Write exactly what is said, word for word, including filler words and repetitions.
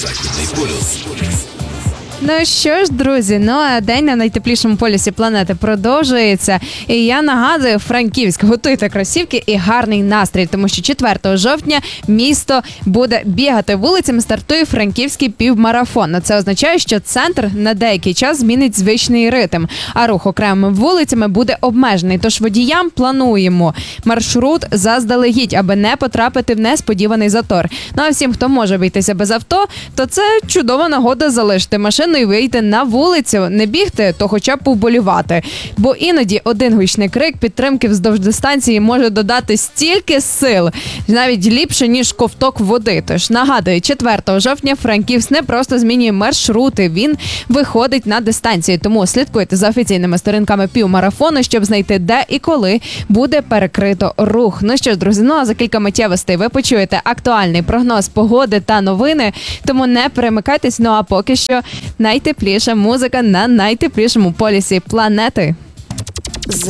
Західний полюс. Ну що ж, друзі, ну а день на найтеплішому полюсі планети продовжується. І я нагадую, Франківськ, готуйте кросівки і гарний настрій, тому що четвертого жовтня місто буде бігати вулицями, стартує Франківський півмарафон. Це означає, що центр на деякий час змінить звичний ритм, а рух окремими вулицями буде обмежений. Тож водіям плануємо маршрут заздалегідь, аби не потрапити в несподіваний затор. Ну а всім, хто може обійтися без авто, то це чудова нагода залишити машину і вийти на вулицю, не бігти, то хоча б повболівати. Бо іноді один гучний крик підтримки вздовж дистанції може додати стільки сил, навіть ліпше, ніж ковток води. Тож нагадую, четвертого жовтня Франківськ не просто змінює маршрути, він виходить на дистанцію. Тому слідкуйте за офіційними сторінками півмарафону, щоб знайти, де і коли буде перекрито рух. Ну що ж, друзі, ну а за кілька миттєвостей ви почуєте актуальний прогноз погоди та новини, тому не перемикайтесь, ну а поки що найтепліша музика на найтеплішому полюсі планети.